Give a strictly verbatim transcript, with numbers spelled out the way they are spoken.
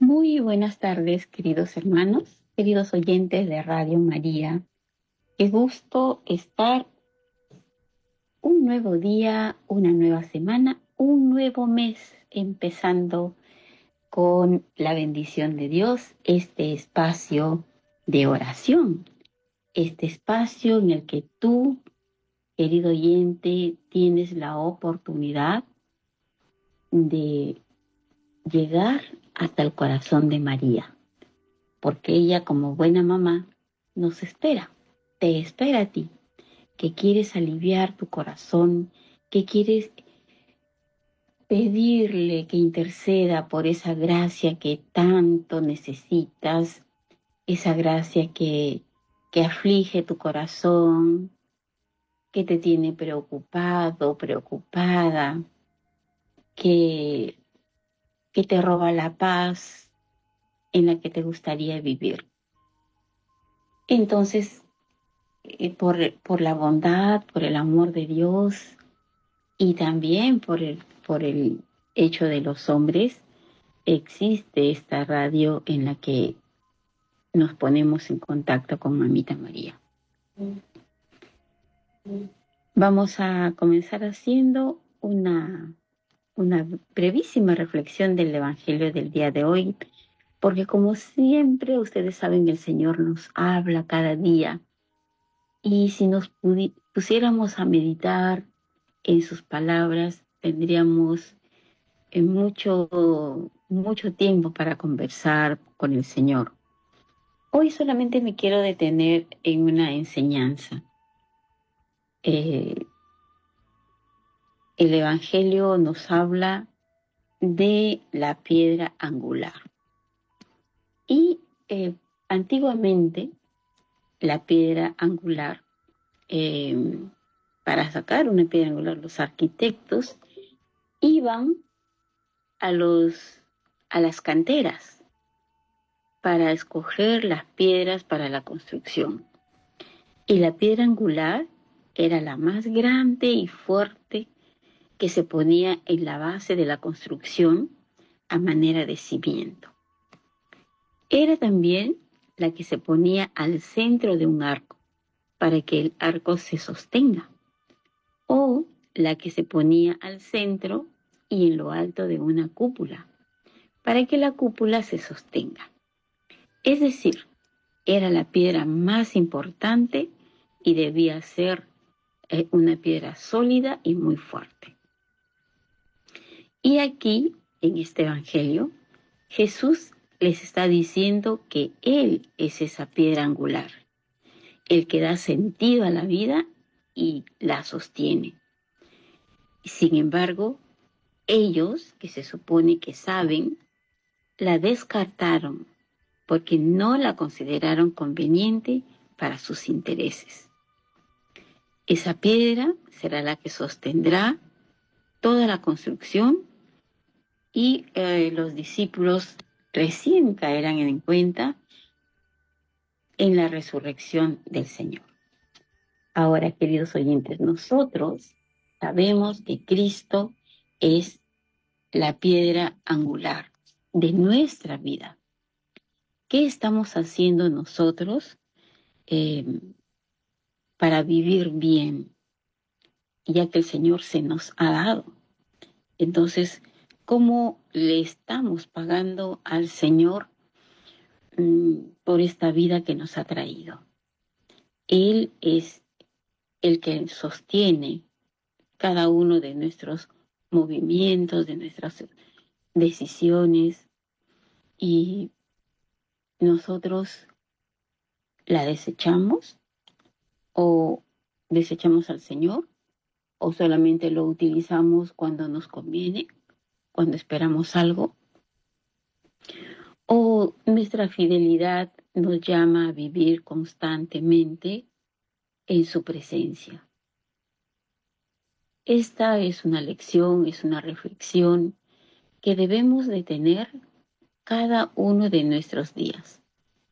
Muy buenas tardes, queridos hermanos, queridos oyentes de Radio María. Qué gusto estar un nuevo día, una nueva semana, un nuevo mes, empezando con la bendición de Dios, este espacio de oración, este espacio en el que tú, querido oyente, tienes la oportunidad de llegar hasta el corazón de María, porque ella, como buena mamá, nos espera, te espera a ti, que quieres aliviar tu corazón, que quieres pedirle que interceda por esa gracia que tanto necesitas, esa gracia que, que aflige tu corazón, que te tiene preocupado, preocupada, que, que te roba la paz en la que te gustaría vivir. Entonces, eh, por, por la bondad, por el amor de Dios y también por el, por el hecho de los hombres, existe esta radio en la que nos ponemos en contacto con Mamita María. Vamos a comenzar haciendo una, una brevísima reflexión del Evangelio del día de hoy, porque como siempre ustedes saben, el Señor nos habla cada día, y si nos pusiéramos a meditar en sus palabras, tendríamos eh, mucho, mucho tiempo para conversar con el Señor. Hoy solamente me quiero detener en una enseñanza. Eh, el Evangelio nos habla de la piedra angular. Y eh, antiguamente la piedra angular, eh, para sacar una piedra angular, los arquitectos iban a, los, a las canteras para escoger las piedras para la construcción. Y la piedra angular era la más grande y fuerte que se ponía en la base de la construcción a manera de cimiento. Era también la que se ponía al centro de un arco para que el arco se sostenga, o la que se ponía al centro y en lo alto de una cúpula para que la cúpula se sostenga. Es decir, era la piedra más importante y debía ser eh, una piedra sólida y muy fuerte. Y aquí, en este Evangelio, Jesús les está diciendo que Él es esa piedra angular, el que da sentido a la vida y la sostiene. Sin embargo, ellos, que se supone que saben, la descartaron porque no la consideraron conveniente para sus intereses. Esa piedra será la que sostendrá toda la construcción y eh, los discípulos recién caerán en cuenta en la resurrección del Señor. Ahora, queridos oyentes, nosotros sabemos que Cristo es la piedra angular de nuestra vida. ¿Qué estamos haciendo nosotros eh, para vivir bien, ya que el Señor se nos ha dado? Entonces, ¿cómo le estamos pagando al Señor mmm, por esta vida que nos ha traído? Él es el que sostiene cada uno de nuestros movimientos, de nuestras decisiones, y nosotros la desechamos o desechamos al Señor, o solamente lo utilizamos cuando nos conviene, cuando esperamos algo, o nuestra fidelidad nos llama a vivir constantemente en su presencia. Esta es una lección, es una reflexión que debemos de tener cada uno de nuestros días.